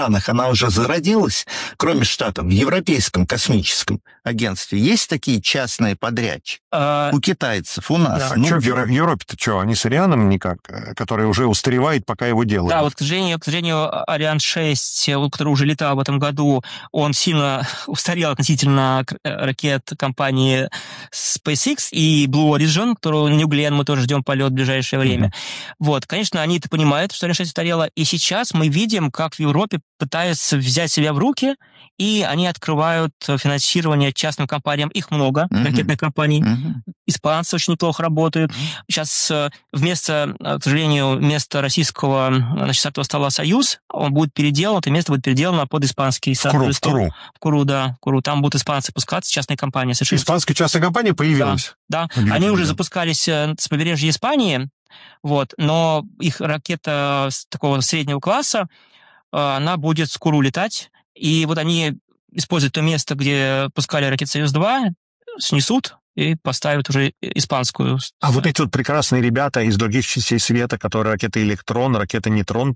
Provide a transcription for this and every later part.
странах она уже зародилась, кроме Штатов, в Европейском космическом агентстве есть такие частные подрядчики? У китайцев, у нас. Да. Что в Европе-то что? Они с Арианом никак, который уже устаревает, пока его делают. Да, вот, к сожалению, Ариан 6, который уже летал в этом году, он сильно устарел относительно ракет компании SpaceX и Blue Origin, которую New Glenn мы тоже ждем полет в ближайшее время. Вот, конечно, они это понимают, что Ариан 6 устарела, и сейчас мы видим, как в Европе пытаются взять себя в руки, и они открывают финансирование частным компаниям. Их много, ракетных компаний. Испанцы очень неплохо работают. Сейчас вместо, к сожалению, вместо российского стартового стола «Союз», он будет переделан, это место будет переделано под испанский стартовый стол. В Куру, да. В Куру. Там будут испанцы пускаться, частные компании. Совершенно... Испанская частная компания появилась? Да. Они уже запускались с побережья Испании, вот, но их ракета такого среднего класса, она будет в Куру летать, и вот они используют то место, где пускали ракету «Союз-2», снесут и поставят уже испанскую. А вот эти вот прекрасные ребята из других частей света, которые ракета «Электрон», ракета «Нетрон»,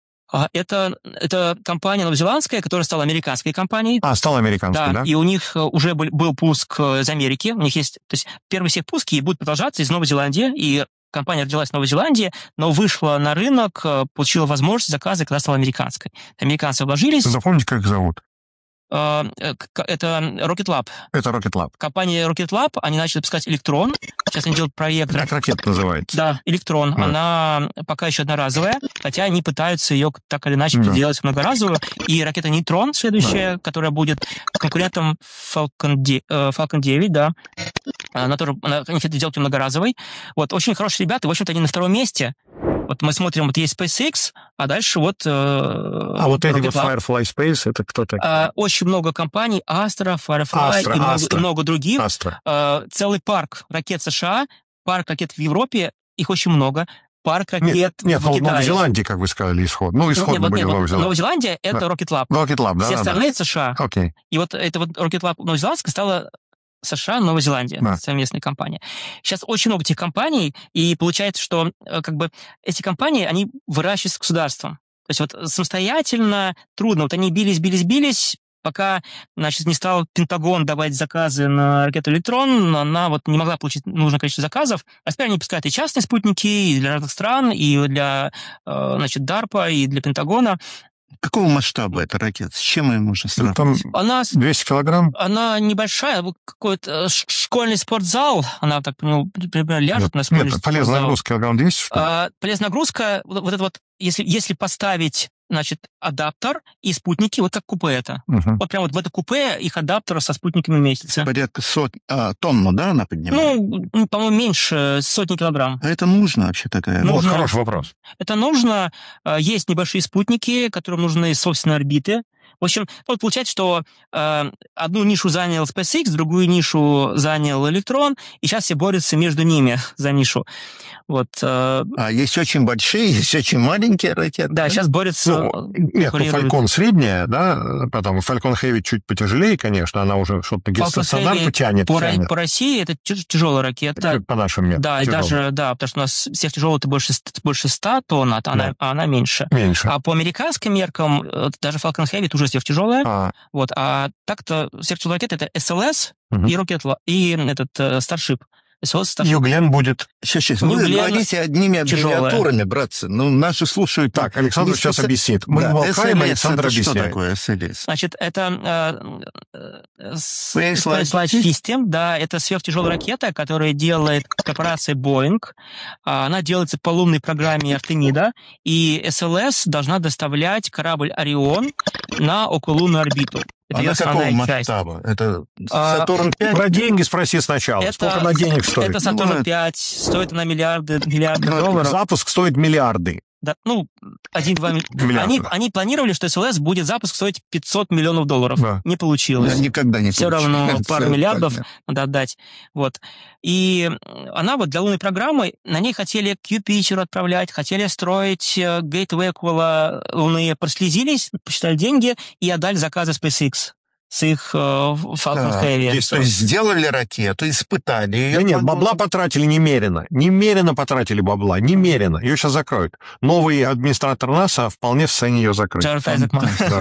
это компания новозеландская, которая стала американской компанией. Стала американской, да? И у них уже был пуск из Америки. У них есть... То есть первые все пуски будут продолжаться из Новой Зеландии, и компания родилась в Новой Зеландии, но вышла на рынок, получила возможность заказа, когда стала американской. Американцы вложились. Запомните, как их зовут? Это Rocket Lab. Это Rocket Lab. Компания Rocket Lab, они начали запускать «Электрон». Сейчас они делают проект... Как ракета называется? Да, «Электрон». Да. Она пока еще одноразовая, хотя они пытаются ее так или иначе сделать многоразовую. И ракета «Нейтрон» следующая, которая будет конкурентом Falcon 9, да. Они хотят сделать ее многоразовой. Вот, очень хорошие ребята. В общем-то, они на втором месте. Вот мы смотрим, вот есть SpaceX, а дальше вот... вот эти вот Firefly Space, это кто такой? Очень много компаний, Astra, Firefly и много других. Целый парк ракет США, парк ракет в Европе, их очень много. Парк ракет в Китае. в Новой Зеландии, как вы сказали, исход. Исходно были в Новой Зеландии. Новая Зеландия — это Rocket Lab. Rocket Lab, да. Все остальные — это США. Окей. И вот это вот Rocket Lab новозеландская стала... США, Новая Зеландия, совместная компания. Сейчас очень много этих компаний, и получается, что эти компании, они выращиваются государством. То есть вот самостоятельно трудно. Вот они бились, пока, не стал Пентагон давать заказы на ракету «Электрон», она вот не могла получить нужное количество заказов. А теперь они пускают и частные спутники, и для разных стран, и для, DARPA, и для Пентагона. Какого масштаба эта ракета? С чем ее можно сравнить? Она 200 килограмм? Она небольшая, какой-то школьный спортзал. Она, так понял, примерно ляжет на школьный спортзал. Полезная нагрузка килограмм 200, что ли? Полезная нагрузка, вот это вот, если поставить, адаптер и спутники, вот как купе это. Вот прямо вот в это купе их адаптер со спутниками вместится. Порядка тонну, да, она поднимает? По-моему, меньше сотни килограмм. А это нужно вообще такая? Вот хороший вопрос. Это нужно. Есть небольшие спутники, которым нужны собственные орбиты. В общем, получается, что одну нишу занял SpaceX, другую нишу занял «Электрон», и сейчас все борются между ними за нишу. Вот. Есть очень большие, есть очень маленькие ракеты. Да, сейчас борются... Falcon средняя, да, потом Falcon Heavy чуть потяжелее, конечно, она уже что-то геостационар тянет. По России это тяжелая ракета. По нашим методам. Да, и даже, потому что у нас всех тяжелых больше 100 тонн, а она меньше. А по американским меркам даже Falcon Heavy это уже сверхтяжелая. Вот, а так-то сверхтяжелая ракета это SLS и Rocket и этот Starship. New Glenn будет... Сейчас, вы говорите одними аббревиатурами, братцы. Наши слушают... Так, Александр сейчас объяснит. Мы молкаем, Александр объясняет. Что такое SLS? Значит, это Space Launch System, да, это сверхтяжелая ракета, которую делает корпорация Boeing. Она делается по лунной программе Артемида, и SLS должна доставлять корабль Орион на окололунную орбиту. Это какого масштаба? Это Сатурн-5? Про деньги спроси сначала. Сколько на денег стоит? Это Сатурн-5. Стоит она миллиарды долларов. Запуск стоит миллиарды. Да, 1-2 миллиарда. Они планировали, что СЛС будет запуск стоить $500 миллионов. Да. Не получилось. Никогда не Все получилось. равно пару миллиардов надо отдать. Вот. И она вот для лунной программы, на ней хотели к Юпитеру отправлять, хотели строить гейтвей около Луны, прослезились, посчитали деньги и отдали заказы SpaceX. с их Falcon Heavy. То есть сделали ракету, испытали ее. Да нет, бабла потратили немерено. Немерено потратили бабла. Немерено. Ее сейчас закроют. Новый администратор НАСА вполне в состоянии ее закрыть. Джаред Айзекман. Да.